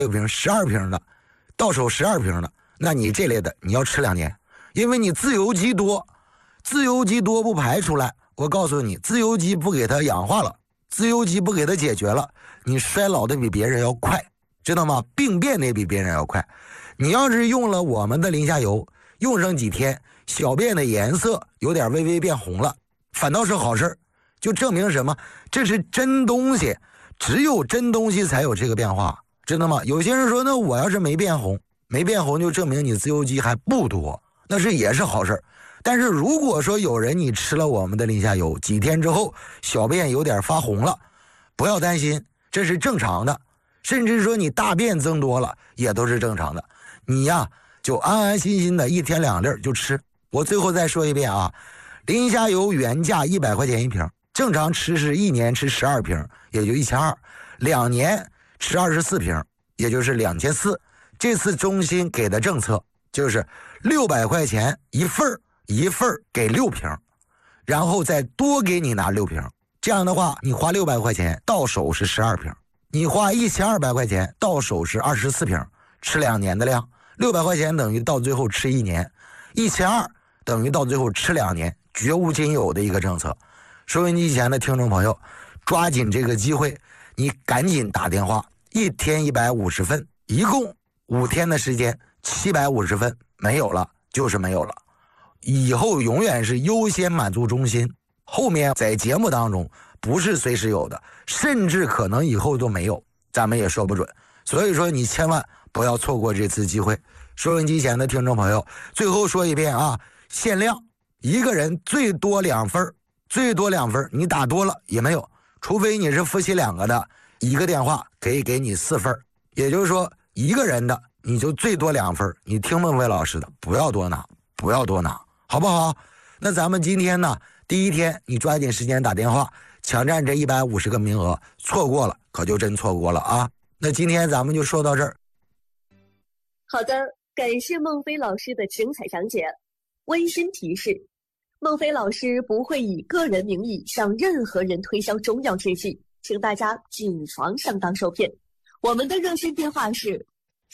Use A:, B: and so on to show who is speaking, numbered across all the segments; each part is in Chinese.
A: 6瓶、12瓶的，到手12瓶的，那你这类的你要吃2年，因为你自由基多，自由基多不排出来，我告诉你，自由基不给它氧化了，自由基不给它解决了，你衰老的比别人要快，知道吗？病变的比别人要快。你要是用了我们的磷虾油，用上几天，小便的颜色有点微微变红了，反倒是好事，就证明什么？这是真东西，只有真东西才有这个变化，知道吗？有些人说，那我要是没变红就证明你自由基还不多，那也是好事。但是如果说有人你吃了我们的磷虾油，几天之后小便有点发红了，不要担心，这是正常的，甚至说你大便增多了也都是正常的。你呀就安安心心的1天2粒就吃。我最后再说一遍啊，磷虾油原价100块钱一瓶，正常吃是1年吃12瓶，也就1200，2年吃24瓶，也就是2400。这次中心给的政策就是600块钱一份给6瓶，然后再多给你拿6瓶。这样的话，你花600块钱到手是12瓶，你花1200块钱到手是24瓶，吃2年的量。600块钱等于到最后吃1年，1200等于到最后吃2年，绝无仅有的一个政策。收音机前的听众朋友，抓紧这个机会，你赶紧打电话，1天150份，一共5天的时间，750份，没有了就是没有了。以后永远是优先满足中心，后面在节目当中不是随时有的，甚至可能以后都没有，咱们也说不准。所以说你千万不要错过这次机会。收音机前的听众朋友，最后说一遍啊，限量一个人最多2份，最多2份，你打多了也没有，除非你是夫妻2个的，一个电话可以给你4份，也就是说一个人的你就最多2份，你听孟非老师的，不要多拿，不要多拿，好不好？那咱们今天呢，第1天你抓紧时间打电话，抢占这150个名额，错过了可就真错过了啊。那今天咱们就说到这儿。
B: 好的，感谢孟非老师的精彩讲解。温馨提示，孟非老师不会以个人名义向任何人推销中药制剂，请大家谨防上当受骗。我们的热线电话是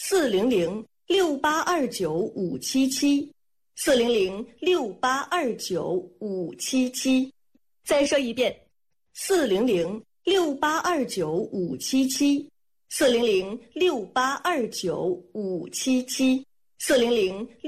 B: 400-6829-577，400-6829-577。再说一遍，400-6829-577，400-6829-577，400